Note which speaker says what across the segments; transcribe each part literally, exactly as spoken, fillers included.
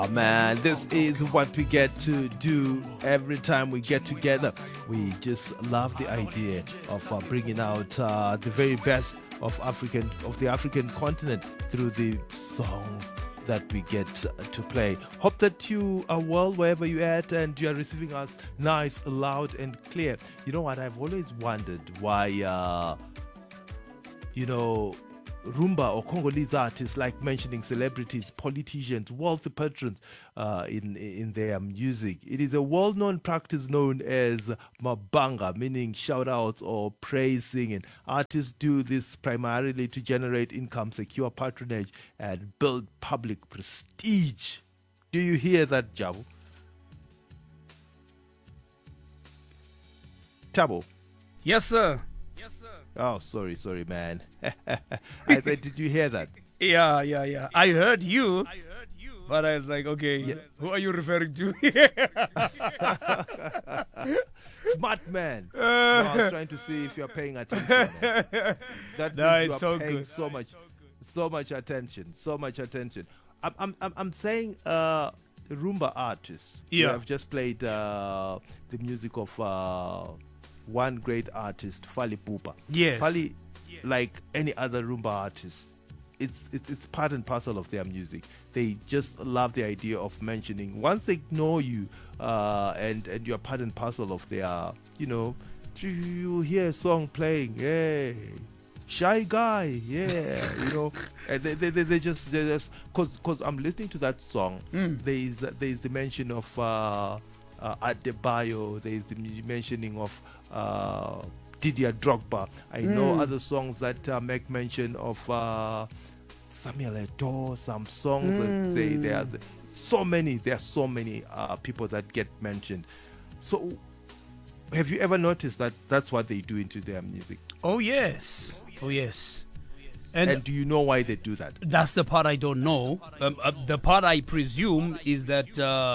Speaker 1: Oh man, this is what we get to do every time we get together. We just love the idea of uh, bringing out uh, the very best of African of the African continent through the songs that we get to play. Hope that you are well wherever you're at and you are receiving us nice, loud and clear. You know what, I've always wondered why uh, you know Rumba or Congolese artists like mentioning celebrities, politicians, wealthy patrons uh, in in their music. It is a well-known practice known as mabanga, meaning shout-outs or praise singing. Artists do this primarily to generate income, secure patronage, and build public prestige. Do you hear that, Jabu? Tabo?
Speaker 2: Yes, sir.
Speaker 1: Oh, sorry, sorry, man. I said, did you hear that?
Speaker 2: Yeah, yeah, yeah. I heard you, but I was like, okay, yeah. Who are you referring to?
Speaker 1: Smart man. No, I was trying to see if you're paying attention. Man. That
Speaker 2: No,
Speaker 1: means you are
Speaker 2: it's so
Speaker 1: paying
Speaker 2: good.
Speaker 1: so much, so much attention, so much attention. I'm, I'm, I'm, I'm saying uh, Rumba artists.
Speaker 2: Yeah.
Speaker 1: I've just played uh, the music of uh, one great artist, Fali Pupa.
Speaker 2: Yes.
Speaker 1: Fali, like any other Rumba artist, it's, it's it's part and parcel of their music. They just love the idea of mentioning. Once they know you, uh, and and you're part and parcel of their, you know, you hear a song playing, hey, shy guy, yeah, you know, and they, they, they, they just they just cause cause I'm listening to that song.
Speaker 2: Mm.
Speaker 1: There is there is the mention of uh, uh, Adebayo. There is the mentioning of uh, Didier Drogba. I know
Speaker 2: Mm.
Speaker 1: other songs that uh, make mention of uh, Samuel Eto'o. Some songs that say there are so many. There are so many uh, people that get mentioned. So, have you ever noticed that that's what they do into their music?
Speaker 2: Oh, yes. Oh, yes. And,
Speaker 1: And do you know why they do that?
Speaker 2: that's the part I don't know. Um, uh, the part I presume is that uh,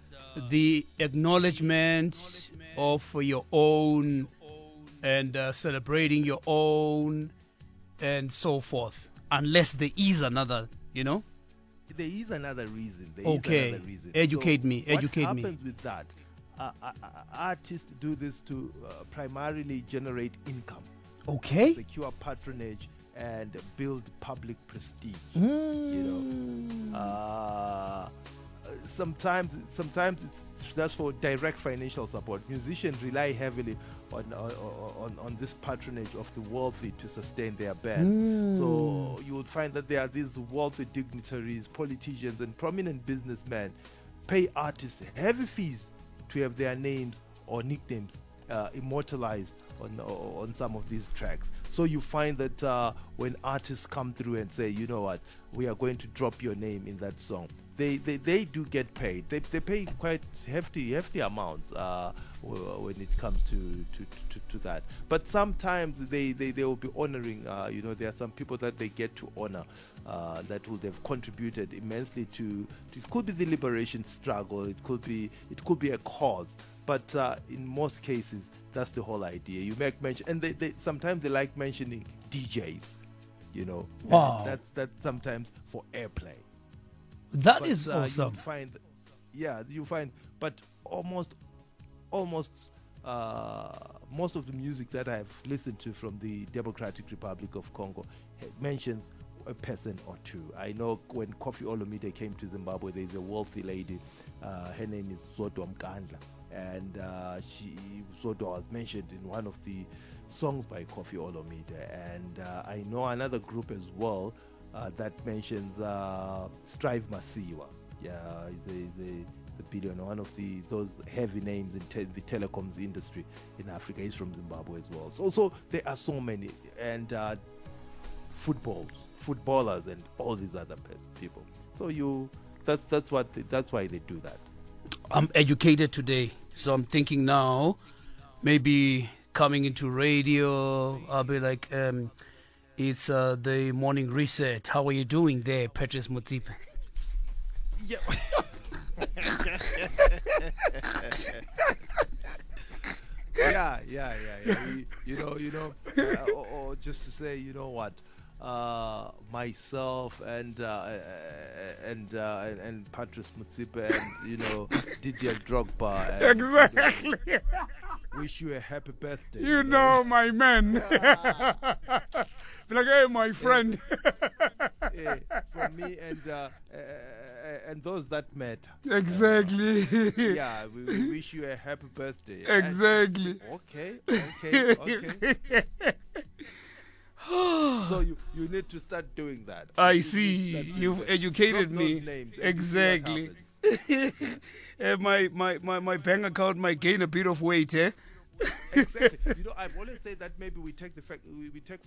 Speaker 2: the acknowledgement of your own and uh, celebrating your own and so forth. Unless there is another, you know?
Speaker 1: There is another reason. There
Speaker 2: Okay.
Speaker 1: is another reason.
Speaker 2: Educate
Speaker 1: So
Speaker 2: me, educate
Speaker 1: what
Speaker 2: me.
Speaker 1: happens with that? Uh, uh, uh, artists do this to uh, primarily generate income,
Speaker 2: Okay.
Speaker 1: secure patronage, and build public prestige.
Speaker 2: Mm.
Speaker 1: You know, uh, sometimes sometimes it's just for direct financial support. Musicians rely heavily on on, on, on this patronage of the wealthy to sustain their bands. So you would find that there are these wealthy dignitaries, politicians, and prominent businessmen pay artists heavy fees to have their names or nicknames uh, immortalized on on some of these tracks. So you find that uh, when artists come through and say, you know what, we are going to drop your name in that song, they they, they do get paid. They, they pay quite hefty hefty amounts uh, w- when it comes to to, to, to that. But sometimes they, they, they will be honoring. Uh, you know, there are some people that they get to honor uh, that would have contributed immensely to, to. It could be the liberation struggle. It could be it could be a cause. But uh, in most cases, that's the whole idea. You make mention, and they, they sometimes they like mentioning D Js. You know,
Speaker 2: Wow.
Speaker 1: And that's that's sometimes for airplay.
Speaker 2: That
Speaker 1: But,
Speaker 2: is
Speaker 1: uh,
Speaker 2: awesome.
Speaker 1: You find, yeah, you find, but almost, almost, uh, most of the music that I've listened to from the Democratic Republic of Congo ha- mentions a person or two. I know when Kofi Olomide came to Zimbabwe, there's a wealthy lady. Uh, her name is Zodwa Mkandla, and uh, she Zodwa was mentioned in one of the songs by Kofi Olomide. And uh, I know another group as well. Uh, that mentions uh, Strive Masiwa. Yeah, he's a, he's a, the billionaire, one of the those heavy names in te- the telecoms industry in Africa. He's from Zimbabwe as well. So, so there are so many, and uh, footballs, footballers, and all these other pe- people. So you, that that's what they, that's why they do that.
Speaker 2: I'm educated today, so I'm thinking now, maybe coming into radio, I'll be like, um, it's uh, the morning reset. How are you doing there, Patrice Mutsipe?
Speaker 1: Yeah. yeah, yeah, yeah, yeah. You, you know, you know, uh, or, or just to say, you know what, uh, myself and uh, and, uh, and and Patrice Motsepe and you know Didier Drogba. And,
Speaker 3: Exactly.
Speaker 1: you know, wish you a happy birthday.
Speaker 3: You know, my man. Be like, hey, my friend.
Speaker 1: Yeah, from me and uh, uh, and those that met.
Speaker 3: Exactly.
Speaker 1: Yeah, we, we wish you a happy birthday.
Speaker 3: Exactly.
Speaker 1: And, okay, okay, okay. So you, you need to start doing that.
Speaker 3: I
Speaker 1: You
Speaker 3: see.
Speaker 1: need to start doing
Speaker 3: You've
Speaker 1: that.
Speaker 3: educated
Speaker 1: Drop
Speaker 3: me.
Speaker 1: those names and you see what
Speaker 3: Exactly.
Speaker 1: happens.
Speaker 3: Uh, my, my, my, my bank account might gain a bit of weight, eh?
Speaker 1: Exactly. You know, I've always said that maybe we take the fact we, we take